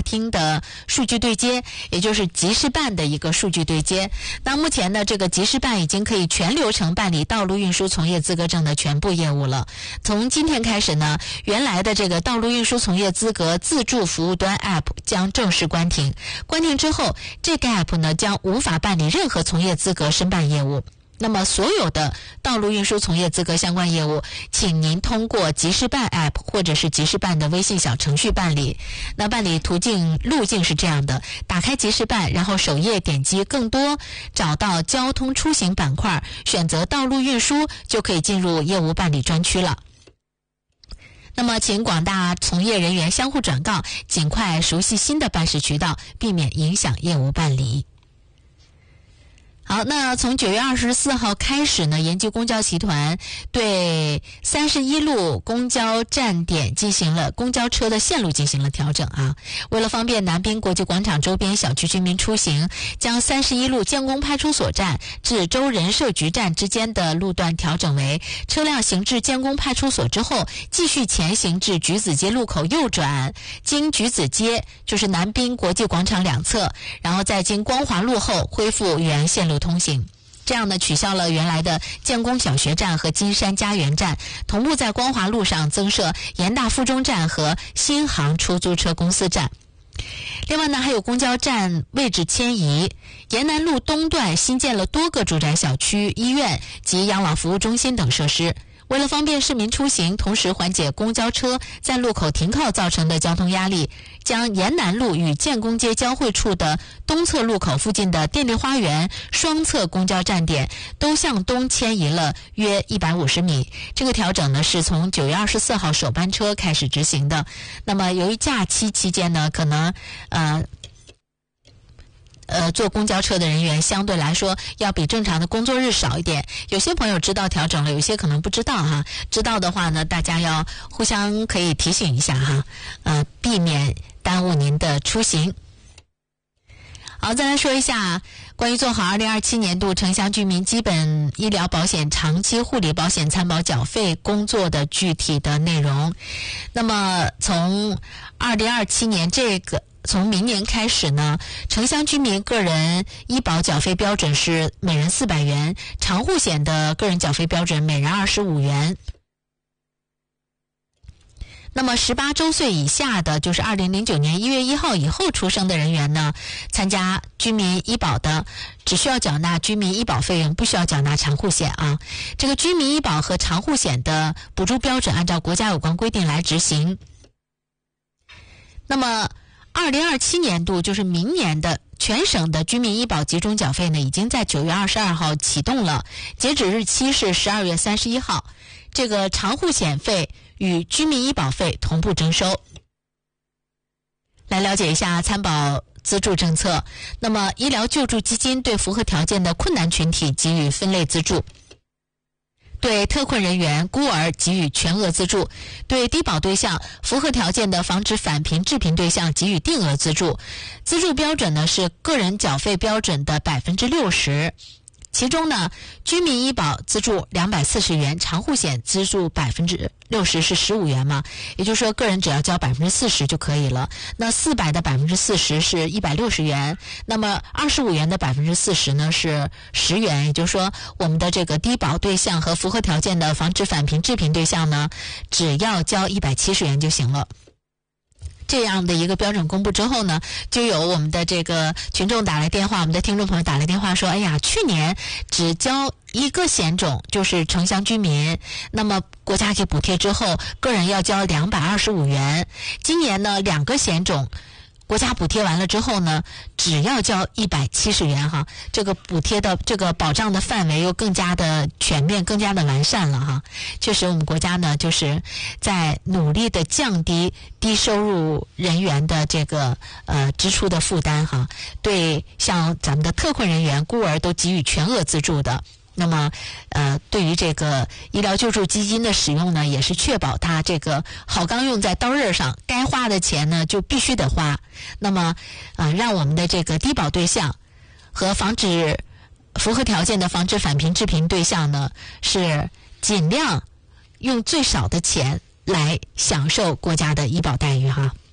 厅的数据对接，也就是集事办的一个数据对接。那目前呢，这个集事办已经可以全流程办理道路运输从业资格证的全部业务了。从今天开始呢，原来的这个道路运输从业资格自助服务端 App 将正式关停。关停之后，这个 App 呢将无法办理任何从业资格申办业务。那么所有的道路运输从业资格相关业务，请您通过集事办 App 或者是集事办的微信小程序办理。那办理路径是这样的：打开集事办，然后首页点击更多，找到交通出行板块，选择道路运输，就可以进入业务办理专区了。那么请广大从业人员相互转告，尽快熟悉新的办事渠道，避免影响业务办理。好，那从9月24号开始呢，延吉公交集团对31路公交站点进行了公交车的线路进行了调整啊。为了方便南滨国际广场周边小区居民出行，将31路建工派出所站至州人社局站之间的路段调整为车辆行至建工派出所之后，继续前行至橘子街路口右转，经橘子街就是南滨国际广场两侧，然后再经光华路后恢复原线路通行。这样呢，取消了原来的建工小学站和金山家园站，同步在光华路上增设盐大附中站和新航出租车公司站。另外呢，还有公交站位置迁移，沿南路东段新建了多个住宅小区、医院及养老服务中心等设施。为了方便市民出行，同时缓解公交车在路口停靠造成的交通压力，将沿南路与建工街交汇处的东侧路口附近的电力花园双侧公交站点都向东迁移了约150米。这个调整呢，是从9月24号首班车开始执行的。那么由于假期期间呢，可能坐公交车的人员相对来说要比正常的工作日少一点。有些朋友知道调整了，有些可能不知道哈。知道的话呢，大家要互相可以提醒一下哈，避免耽误您的出行。好，再来说一下关于做好2027年度城乡居民基本医疗保险长期护理保险参保缴费工作的具体的内容。那么从2027年从明年开始呢，城乡居民个人医保缴费标准是每人400元，长护险的个人缴费标准每人25元。那么18周岁以下的，就是2009年1月1号以后出生的人员呢，参加居民医保的只需要缴纳居民医保费用，不需要缴纳长护险啊。这个居民医保和长护险的补助标准按照国家有关规定来执行。那么2027年度就是明年的全省的居民医保集中缴费呢，已经在9月22号启动了，截止日期是12月31号。这个长护险费与居民医保费同步征收。来了解一下参保资助政策。那么医疗救助基金对符合条件的困难群体给予分类资助，对特困人员、孤儿给予全额资助，对低保对象、符合条件的防止返贫致贫对象给予定额资助。资助标准呢是个人缴费标准的60%。其中呢，居民医保资助240元，长护险资助60%是15元嘛，也就是说个人只要交40%就可以了。那400的40%是160元，那么25元的40%呢是10元，也就是说我们的这个低保对象和符合条件的防止返贫致贫对象呢，只要交170元就行了。这样的一个标准公布之后呢，就有我们的这个群众打来电话，我们的听众朋友打来电话说，哎呀，去年只交一个险种，就是城乡居民，那么国家给补贴之后，个人要交225元。今年呢，2个险种国家补贴完了之后呢，只要交170元哈，这个补贴的这个保障的范围又更加的全面，更加的完善了哈。确实我们国家呢就是在努力的降低低收入人员的这个支出的负担哈，对像咱们的特困人员、孤儿都给予全额资助的。那么对于这个医疗救助基金的使用呢，也是确保它这个好钢用在刀刃上，该花的钱呢就必须得花。那么让我们的这个低保对象和符合条件的防止返贫致贫对象呢，是尽量用最少的钱来享受国家的医保待遇哈。